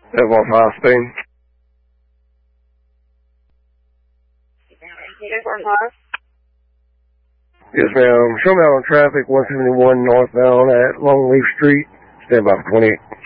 Step off high speed. Yes, ma'am. Show me out on traffic, 171 northbound at Longleaf Street. Stand by for 28.